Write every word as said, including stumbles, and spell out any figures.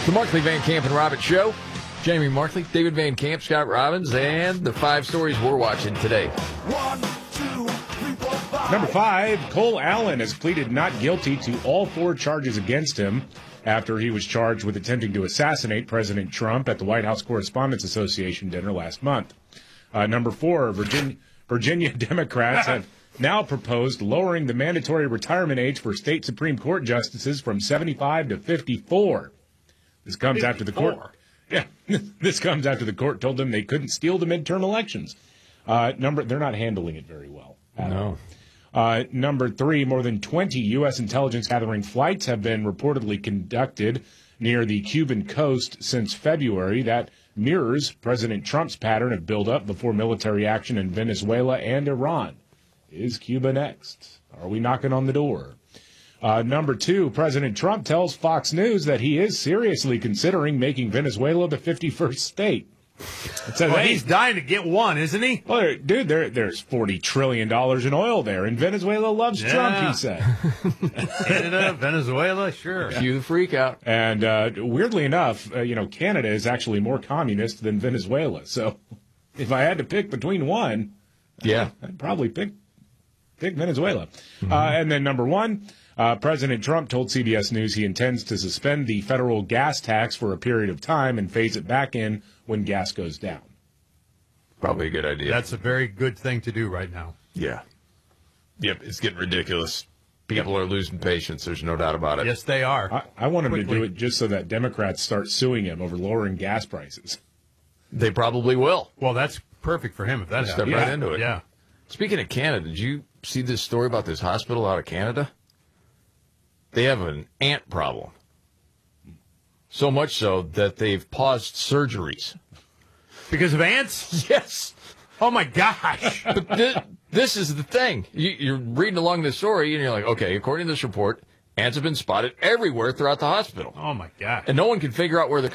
The Markley, Van Camp, and Robbins Show. Jamie Markley, David Van Camp, Scott Robbins, and the five stories we're watching today. One, two, three, four, five. Number five, Cole Allen has pleaded not guilty to all four charges against him after he was charged with attempting to assassinate President Trump at the White House Correspondents Association dinner last month. Uh, number four, Virginia, Virginia Democrats have now proposed lowering the mandatory retirement age for state Supreme Court justices from seventy-five to fifty-four. This comes after the court. Yeah, this comes after the court told them they couldn't steal the midterm elections. Uh, number, they're not handling it very well. No. Uh, number three, more than twenty U S intelligence gathering flights have been reportedly conducted near the Cuban coast since February. That mirrors President Trump's pattern of buildup before military action in Venezuela and Iran. Is Cuba next? Are we knocking on the door? Uh, number two, President Trump tells Fox News that he is seriously considering making Venezuela the fifty-first state. It says, Well, hey, he's dying to get one, isn't he? well, there- dude, there, there's forty trillion dollars in oil there, and Venezuela loves Trump, Yeah. he said. Canada, Venezuela, sure. Cue the freak out. And uh, weirdly enough, uh, you know, Canada is actually more communist than Venezuela. So if I had to pick between one, Yeah. I'd probably pick pick Venezuela. Uh, and then number one, uh, President Trump told C B S News he intends to suspend the federal gas tax for a period of time and phase it back in when gas goes down. Probably a good idea. That's a very good thing to do right now. Yeah. Yep, it's getting ridiculous. People are losing patience. There's no doubt about it. Yes, they are. I, I want him to Quickly. do it just so that Democrats start suing him over lowering gas prices. They probably will. Well, that's perfect for him if that Step happens. right into it. Yeah. Speaking of Canada, did you see this story about this hospital out of Canada? They have an ant problem. So much so that they've paused surgeries. Because of ants? Yes. Oh, my gosh. But thi- this is the thing. You, you're reading along this story, and you're like, okay, according to this report, ants have been spotted everywhere throughout the hospital. Oh, my gosh. And no one can figure out where they're